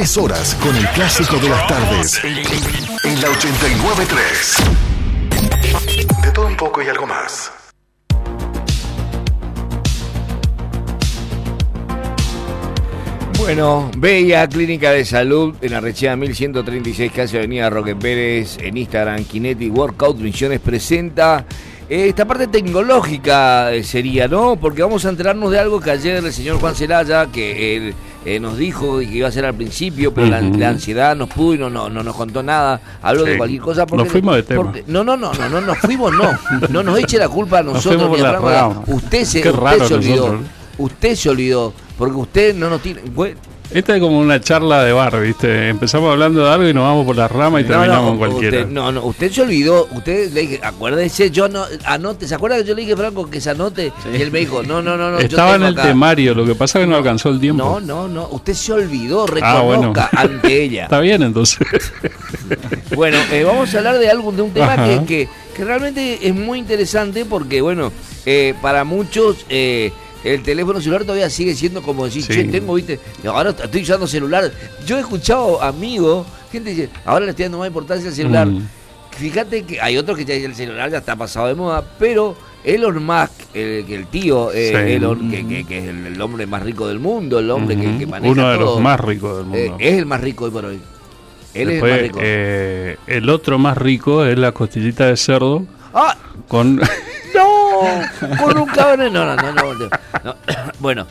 3 horas con el clásico de las tardes. En la 89.3. De todo un poco y algo más. Bueno, Bella Clínica de Salud en Arrechea 1136, casi Avenida Roque Pérez, en Instagram, Kinetic Workout Misiones presenta esta parte tecnológica sería, ¿no? Porque vamos a enterarnos de algo que ayer el señor Juan Celaya, que él nos dijo que iba a ser al principio, pero la ansiedad nos pudo y no nos contó nada, habló de cualquier cosa. Porque, nos fuimos de tema. Porque, no nos fuimos, no nos eche la culpa a nosotros. Usted se olvidó. Usted se olvidó, porque usted no nos tiene... Esta es como una charla de bar, ¿viste? Empezamos hablando de algo y nos vamos por la rama y terminamos en cualquiera. Usted se olvidó, usted le dije, acuérdese, yo no, anote, ¿se acuerda que yo le dije, Franco, que se anote? Sí. Y él me dijo, no. Estaba en el temario, lo que pasa es que no alcanzó el tiempo. No, usted se olvidó, reconozca ante ella. Está bien, entonces. Bueno, vamos a hablar de un tema que realmente es muy interesante porque, bueno, para muchos... el teléfono celular todavía sigue siendo como decir, tengo, viste, ahora estoy usando celular. Yo he escuchado amigos, gente dice, ahora le estoy dando más importancia al celular. Fíjate que hay otros que ya el celular ya está pasado de moda, pero Elon Musk, el tío, Elon, que es el hombre más rico del mundo, el hombre que maneja uno de todo, los más ricos del mundo. Es el más rico hoy por hoy. Después, es el más rico. El otro más rico es la costillita de cerdo. Con... con un cabrón. No. Bueno,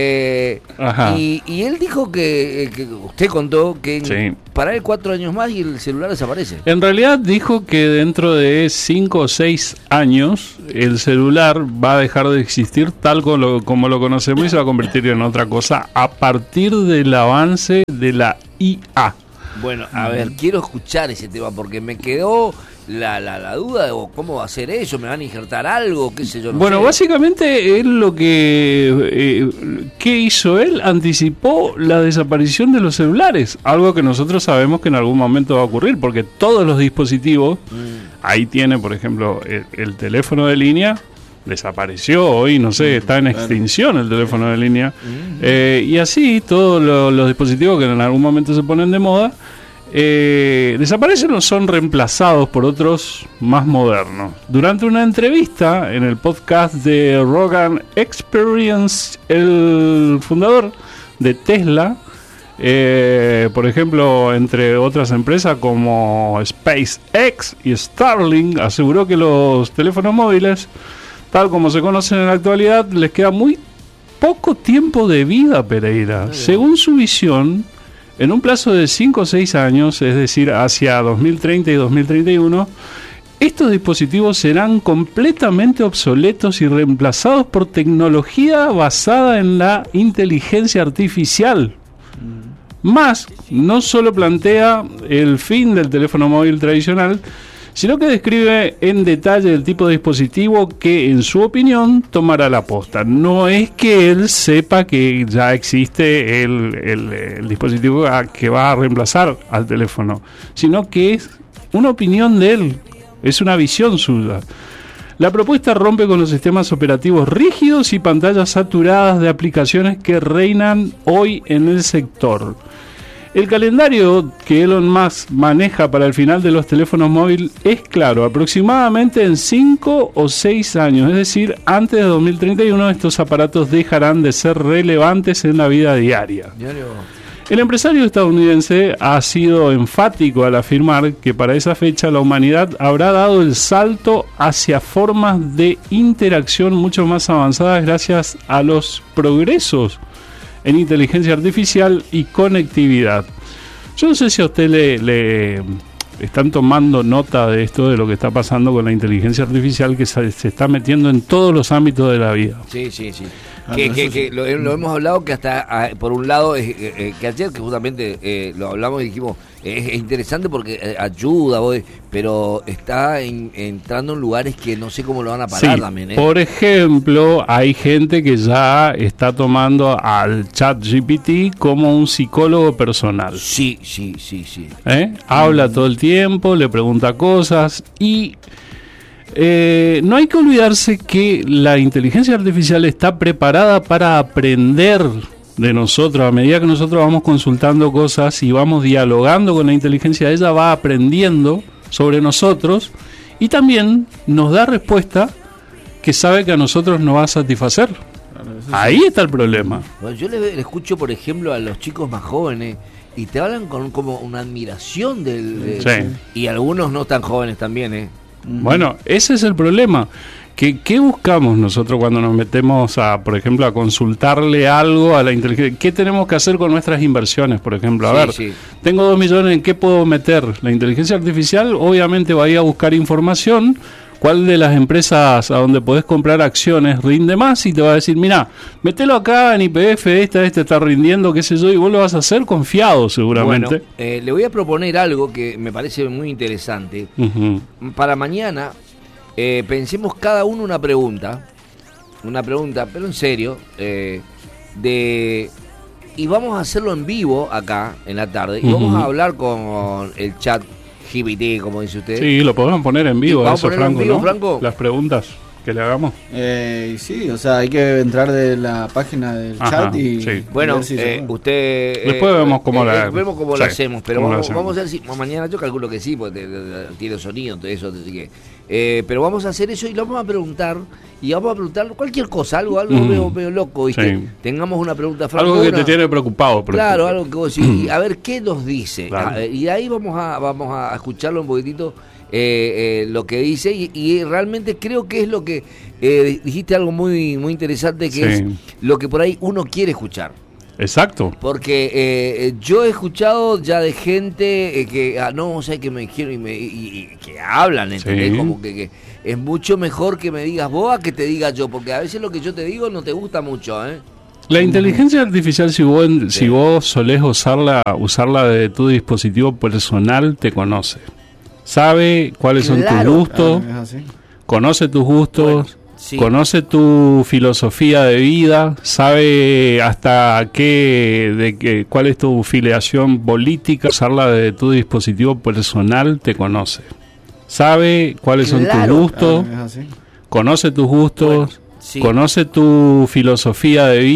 y él dijo que usted contó que para él 4 años más y el celular desaparece. En realidad dijo que dentro de 5 o 6 años el celular va a dejar de existir tal como lo conocemos y se va a convertir en otra cosa a partir del avance de la IA. Bueno, a ver, quiero escuchar ese tema porque me quedó la duda de cómo va a ser eso, me van a injertar algo, qué sé yo. Bueno, básicamente él lo que... ¿qué hizo él? Anticipó la desaparición de los celulares, algo que nosotros sabemos que en algún momento va a ocurrir, porque todos los dispositivos, ahí tiene, por ejemplo, el teléfono de línea, desapareció hoy, no sé, está en extinción el teléfono de línea, y así todos los dispositivos que en algún momento se ponen de moda, desaparecen o son reemplazados por otros más modernos. Durante una entrevista en el podcast de Rogan Experience, el fundador de Tesla, por ejemplo, entre otras empresas como SpaceX y Starlink, aseguró que los teléfonos móviles, tal como se conocen en la actualidad, les queda muy poco tiempo de vida, Pereira. Según su visión, en un plazo de 5 o 6 años, es decir, hacia 2030 y 2031, estos dispositivos serán completamente obsoletos y reemplazados por tecnología basada en la inteligencia artificial. Más, no solo plantea el fin del teléfono móvil tradicional, sino que describe en detalle el tipo de dispositivo que, en su opinión, tomará la posta. No es que él sepa que ya existe el dispositivo que va a reemplazar al teléfono, sino que es una opinión de él, es una visión suya. La propuesta rompe con los sistemas operativos rígidos y pantallas saturadas de aplicaciones que reinan hoy en el sector. El calendario que Elon Musk maneja para el final de los teléfonos móviles es claro, aproximadamente en 5 o 6 años, es decir, antes de 2031 estos aparatos dejarán de ser relevantes en la vida diaria. El empresario estadounidense ha sido enfático al afirmar que para esa fecha la humanidad habrá dado el salto hacia formas de interacción mucho más avanzadas gracias a los progresos en inteligencia artificial y conectividad. Yo no sé si a usted le están tomando nota de esto, de lo que está pasando con la inteligencia artificial que se está metiendo en todos los ámbitos de la vida. Sí. Que lo hemos hablado, que hasta por un lado que ayer que justamente lo hablamos y dijimos es interesante porque ayuda, pero está entrando en lugares que no sé cómo lo van a parar también. Por ejemplo, hay gente que ya está tomando al ChatGPT como un psicólogo personal. Sí. Habla todo el tiempo, le pregunta cosas y no hay que olvidarse que la inteligencia artificial está preparada para aprender de nosotros, a medida que nosotros vamos consultando cosas y vamos dialogando con la inteligencia, ella va aprendiendo sobre nosotros y también nos da respuesta que sabe que a nosotros nos va a satisfacer. Ahí está el problema. Bueno, yo le escucho, por ejemplo, a los chicos más jóvenes y te hablan con como una admiración Sí. y algunos no tan jóvenes también, Bueno, ese es el problema. ¿Qué buscamos nosotros cuando nos metemos a, por ejemplo, a consultarle algo a la inteligencia? ¿Qué tenemos que hacer con nuestras inversiones, por ejemplo? Tengo 2 millones, ¿en qué puedo meter? La inteligencia artificial obviamente va a ir a buscar información, cuál de las empresas a donde podés comprar acciones rinde más y te va a decir, mira, metelo acá en YPF, este está rindiendo, qué sé yo, y vos lo vas a hacer confiado seguramente. Bueno, le voy a proponer algo que me parece muy interesante. Uh-huh. Para mañana, pensemos cada uno una pregunta, pero en serio, y vamos a hacerlo en vivo acá, en la tarde, y vamos a hablar con el chat GPT, como dice usted. Sí, lo podemos poner en vivo, ¿Vamos eso, a ponerlo Franco, en vivo, ¿no? Franco? Las preguntas que le hagamos. Sí, o sea, hay que entrar de la página del chat y... Sí. Bueno, ver si se puede. usted... Después vemos cómo lo hacemos, pero vamos vamos a ver si mañana, yo calculo que sí, porque tiene sonido, todo eso, así que... pero vamos a hacer eso y lo vamos a preguntar, cualquier cosa, algo medio loco, ¿viste? Sí. Tengamos una pregunta, Franco, algo que te tiene preocupado, por claro, ejemplo. algo que vos decís, a ver qué nos dice. Claro. Y ahí vamos a escucharlo un poquitito, lo que dice, y realmente creo que es lo que dijiste, algo muy muy interesante, que es lo que por ahí uno quiere escuchar. Exacto. Porque yo he escuchado ya de gente que no, o sea, que me quiero y que hablan, ¿entendés? Sí. Como que es mucho mejor que me digas vos a que te diga yo, porque a veces lo que yo te digo no te gusta mucho, ¿eh? La inteligencia artificial, si vos solés usarla de tu dispositivo personal, te conoce. Sabe cuáles son tus gustos, conoce tus gustos, conoce tu filosofía de vida, sabe hasta cuál es tu filiación política. Usarla de tu dispositivo personal, te conoce. Sabe cuáles son tus gustos, conoce tus gustos, conoce tu filosofía de vida.